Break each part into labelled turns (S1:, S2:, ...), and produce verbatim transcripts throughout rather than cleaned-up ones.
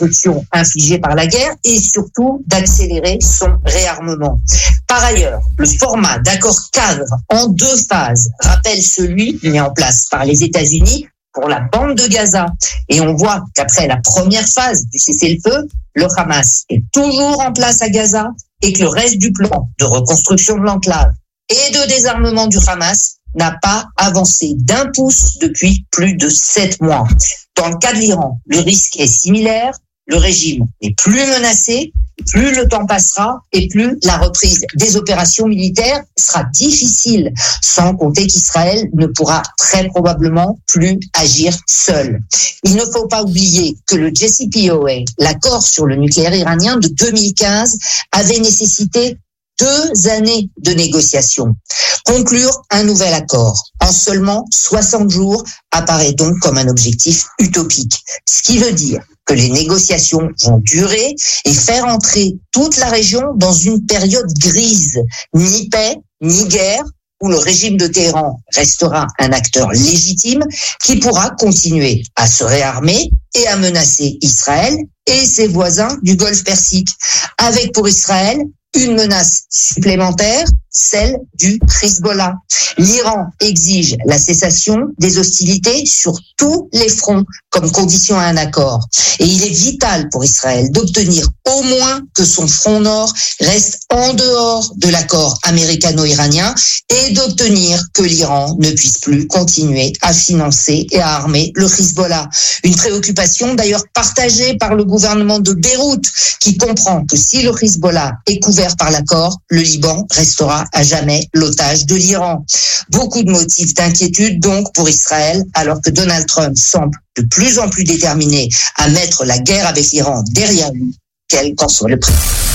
S1: destruction infligée par la guerre et surtout d'accélérer son réarmement. Par ailleurs, le format d'accord cadre en deux phases rappelle celui mis en place par les États-Unis pour la bande de Gaza. Et on voit qu'après la première phase du cessez-le-feu, le Hamas est toujours en place à Gaza et que le reste du plan de reconstruction de l'enclave et de désarmement du Hamas n'a pas avancé d'un pouce depuis plus de sept mois. Dans le cas de l'Iran, le risque est similaire, le régime n'est plus menacé, plus le temps passera et plus la reprise des opérations militaires sera difficile, sans compter qu'Israël ne pourra très probablement plus agir seul. Il ne faut pas oublier que le J C P O A, l'accord sur le nucléaire iranien de deux mille quinze, avait nécessité deux années de négociations. Conclure un nouvel accord en seulement soixante jours apparaît donc comme un objectif utopique. Ce qui veut dire que les négociations vont durer et faire entrer toute la région dans une période grise. Ni paix, ni guerre, où le régime de Téhéran restera un acteur légitime qui pourra continuer à se réarmer et à menacer Israël et ses voisins du Golfe Persique. Avec pour Israël une menace supplémentaire, celle du Hezbollah. L'Iran exige la cessation des hostilités sur tous les fronts comme condition à un accord. Et il est vital pour Israël d'obtenir au moins que son front nord reste en dehors de l'accord américano-iranien et d'obtenir que l'Iran ne puisse plus continuer à financer et à armer le Hezbollah. Une préoccupation d'ailleurs partagée par le gouvernement de Beyrouth qui comprend que si le Hezbollah est couvert par l'accord, le Liban restera à jamais l'otage de l'Iran. Beaucoup de motifs d'inquiétude donc pour Israël, alors que Donald Trump semble de plus en plus déterminé à mettre la guerre avec l'Iran derrière lui, quel qu'en soit le prix.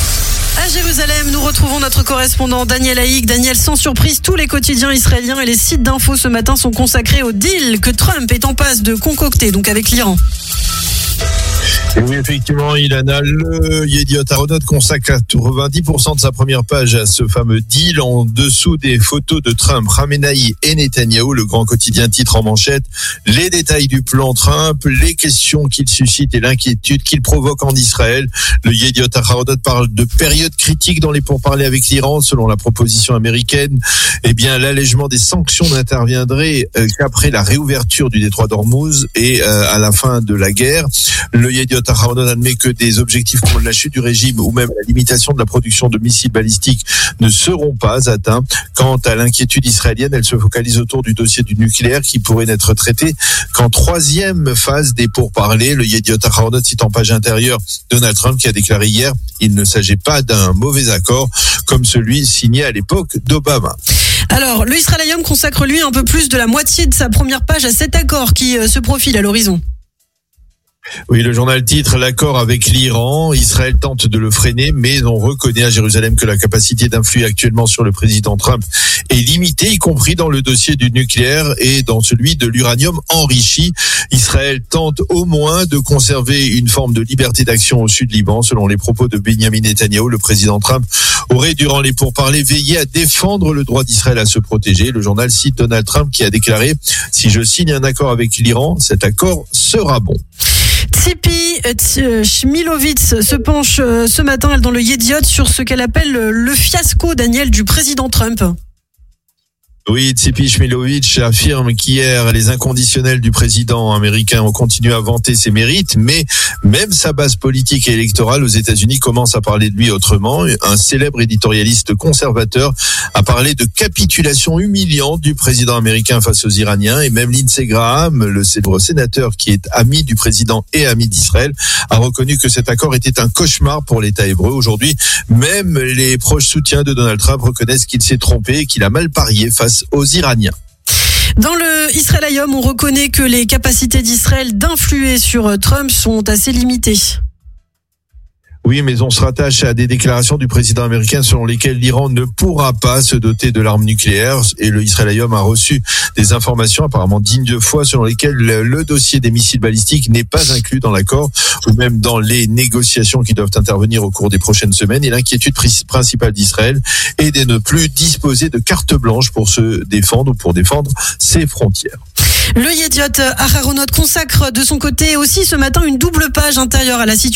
S2: À Jérusalem, nous retrouvons notre correspondant Daniel Haïk. Daniel, sans surprise, tous les quotidiens israéliens et les sites d'infos ce matin sont consacrés au deal que Trump est en passe de concocter, donc avec l'Iran.
S3: Et oui, effectivement, Ilana, le Yediot Ahronot consacre quatre-vingt-dix pour cent de sa première page à ce fameux deal en dessous des photos de Trump, Khamenei et Netanyahou. Le grand quotidien titre en manchette les détails du plan Trump, les questions qu'il suscite et l'inquiétude qu'il provoque en Israël. Le Yediot Ahronot parle de période critique dans les pourparlers avec l'Iran. Selon la proposition américaine, eh bien, l'allègement des sanctions n'interviendrait qu'après la réouverture du détroit d'Ormuz et euh, à la fin de la guerre. Le Yediot Ahronot admet que des objectifs comme la chute du régime ou même la limitation de la production de missiles balistiques ne seront pas atteints. Quant à l'inquiétude israélienne, elle se focalise autour du dossier du nucléaire qui pourrait n'être traité qu'en troisième phase des pourparlers. Le Yediot Ahronot cite en page intérieure Donald Trump qui a déclaré hier il ne s'agit pas d'un mauvais accord comme celui signé à l'époque d'Obama.
S2: Alors, le Israélium consacre lui un peu plus de la moitié de sa première page à cet accord qui euh, se profile à l'horizon.
S3: Oui, le journal titre l'accord avec l'Iran. Israël tente de le freiner, mais on reconnaît à Jérusalem que la capacité d'influer actuellement sur le président Trump est limitée, y compris dans le dossier du nucléaire et dans celui de l'uranium enrichi. Israël tente au moins de conserver une forme de liberté d'action au sud Liban. Selon les propos de Benjamin Netanyahou, le président Trump aurait, durant les pourparlers, veillé à défendre le droit d'Israël à se protéger. Le journal cite Donald Trump qui a déclaré « Si je signe un accord avec l'Iran, cet accord sera bon ».
S2: Tzipi Shmilovitz se penche ce matin dans le Yediot sur ce qu'elle appelle le fiasco, Daniel, du président Trump.
S3: Oui, Tzipi Shmilovitch affirme qu'hier, les inconditionnels du président américain ont continué à vanter ses mérites, mais même sa base politique et électorale aux États-Unis commence à parler de lui autrement. Un célèbre éditorialiste conservateur a parlé de capitulation humiliante du président américain face aux Iraniens, et même Lindsey Graham, le célèbre sénateur qui est ami du président et ami d'Israël, a reconnu que cet accord était un cauchemar pour l'État hébreu. Aujourd'hui, même les proches soutiens de Donald Trump reconnaissent qu'il s'est trompé et qu'il a mal parié face aux Iraniens.
S2: Dans le Israélium, on reconnaît que les capacités d'Israël d'influer sur Trump sont assez limitées.
S3: Oui, mais on se rattache à des déclarations du président américain selon lesquelles l'Iran ne pourra pas se doter de l'arme nucléaire. Et le Israélium a reçu des informations apparemment dignes de foi selon lesquelles le dossier des missiles balistiques n'est pas inclus dans l'accord ou même dans les négociations qui doivent intervenir au cours des prochaines semaines. Et l'inquiétude principale d'Israël est de ne plus disposer de carte blanche pour se défendre ou pour défendre ses frontières.
S2: Le Yediot Ahronot consacre de son côté aussi ce matin une double page intérieure à la situation